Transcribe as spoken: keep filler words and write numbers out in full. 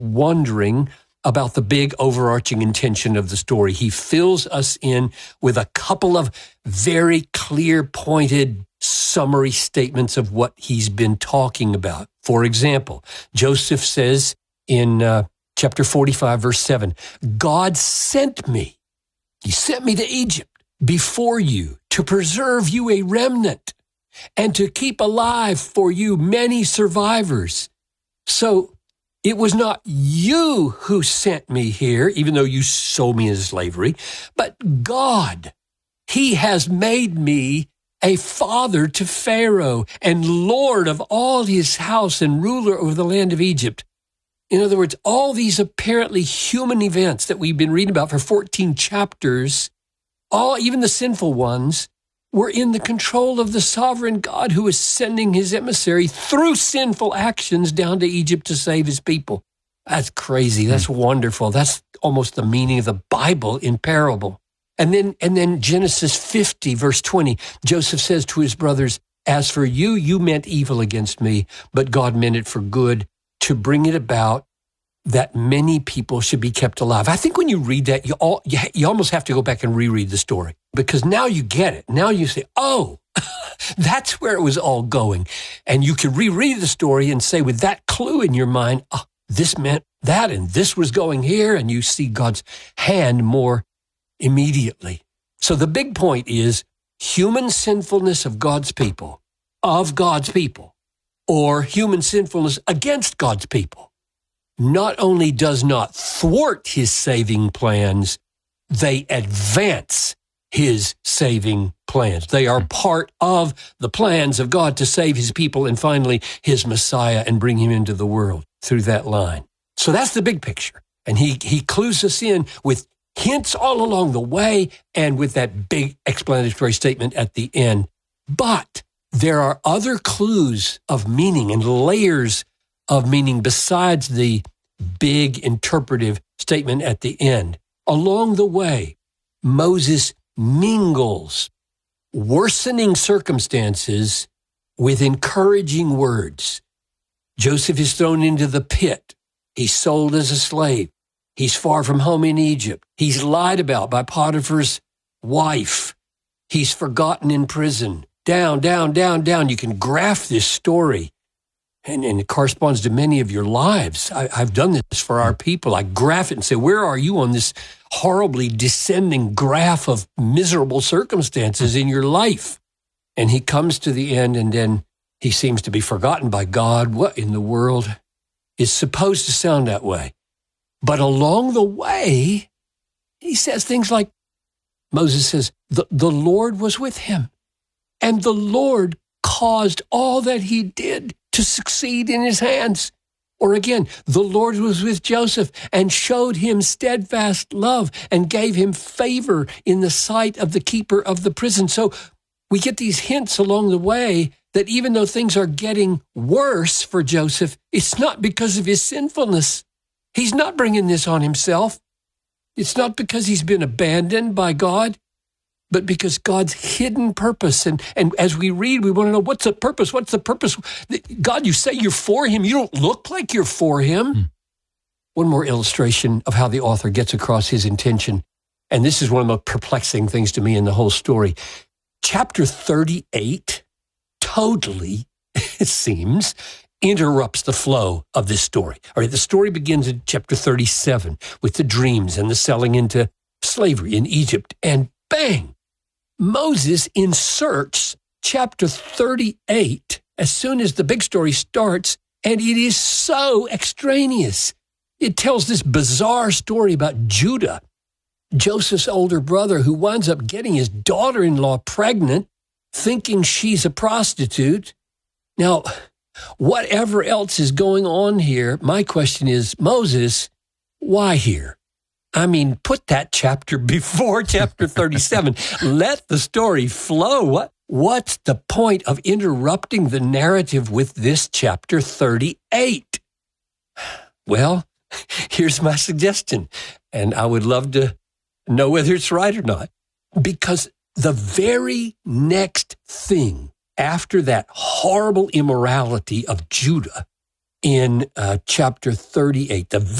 wondering about the big overarching intention of the story. He fills us in with a couple of very clear, pointed summary statements of what he's been talking about. For example, Joseph says in uh, chapter forty-five, verse seven, God sent me. He sent me to Egypt before you to preserve you a remnant and to keep alive for you many survivors. So it was not you who sent me here, even though you sold me into slavery, but God. He has made me a father to Pharaoh and Lord of all his house and ruler over the land of Egypt. In other words, all these apparently human events that we've been reading about for fourteen chapters, all, even the sinful ones, were in the control of the sovereign God who is sending his emissary through sinful actions down to Egypt to save his people. That's crazy. That's wonderful. That's almost the meaning of the Bible in parable. And then, and then Genesis fifty, verse twenty, Joseph says to his brothers, as for you, you meant evil against me, but God meant it for good, to bring it about that many people should be kept alive. I think when you read that, you all, you, you almost have to go back and reread the story, because now you get it. Now you say, oh, that's where it was all going. And you can reread the story and say, with that clue in your mind, oh, this meant that, and this was going here, and you see God's hand more immediately. So the big point is human sinfulness of God's people, of God's people, or human sinfulness against God's people, not only does not thwart his saving plans, they advance his saving plans. They are part of the plans of God to save his people and finally his Messiah and bring him into the world through that line. So that's the big picture. And he, he clues us in with hints all along the way and with that big explanatory statement at the end. But there are other clues of meaning and layers of meaning besides the big interpretive statement at the end. Along the way, Moses mingles worsening circumstances with encouraging words. Joseph is thrown into the pit. He's sold as a slave. He's far from home in Egypt. He's lied about by Potiphar's wife. He's forgotten in prison. Down, down, down, down. You can graph this story, and, and it corresponds to many of your lives. I, I've done this for our people. I graph it and say, where are you on this horribly descending graph of miserable circumstances in your life? And he comes to the end, and then he seems to be forgotten by God. What in the world is supposed to sound that way? But along the way, he says things like, Moses says, the, the Lord was with him, and the Lord caused all that he did to succeed in his hands. Or again, the Lord was with Joseph and showed him steadfast love and gave him favor in the sight of the keeper of the prison. So we get these hints along the way that even though things are getting worse for Joseph, it's not because of his sinfulness. He's not bringing this on himself. It's not because he's been abandoned by God, but because God's hidden purpose. And, and as we read, we want to know, what's the purpose? What's the purpose? God, you say you're for him. You don't look like you're for him. Mm. One more illustration of how the author gets across his intention. And this is one of the most perplexing things to me in the whole story. Chapter thirty-eight totally, it seems, interrupts the flow of this story. All right, the story begins in chapter thirty-seven with the dreams and the selling into slavery in Egypt. And bang, Moses inserts chapter thirty-eight as soon as the big story starts, and it is so extraneous. It tells this bizarre story about Judah, Joseph's older brother, who winds up getting his daughter-in-law pregnant, thinking she's a prostitute. Now, whatever else is going on here, my question is, Moses, why here? I mean, put that chapter before chapter thirty-seven. Let the story flow. What, what's the point of interrupting the narrative with this chapter thirty-eight? Well, here's my suggestion, and I would love to know whether it's right or not. Because the very next thing after that horrible immorality of Judah in uh, chapter thirty-eight, the